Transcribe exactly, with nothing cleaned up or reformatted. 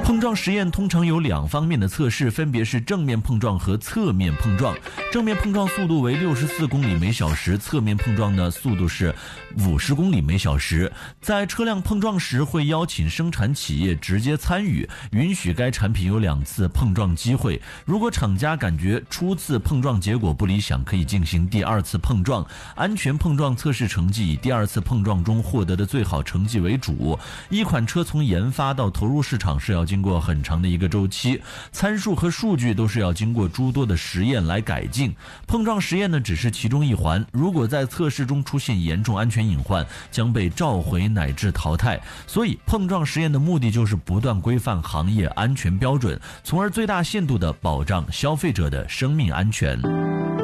碰撞实验通常有两方面的测试，分别是正面碰撞和侧面碰撞。正面碰撞速度为六十四公里每小时，侧面碰撞呢速度是五十公里每小时。在车辆碰撞时，会邀请生产企业直接参与，允许该产品有两次碰撞机会。如果厂家感觉初次碰撞结果不理想，可以进行第二次碰撞。安全碰撞测试成绩以第二次碰撞中获得的最好成绩为主。一款车从研发到投入市场是要经过很长的一个周期，参数和数据都是要经过诸多的实验来改进。碰撞实验呢只是其中一环，如果在测试中出现严重安全隐患，将被召回乃至淘汰。所以碰撞实验的目的就是不断规范行业安全标准，从而最大限度地保障消费者的生命安全。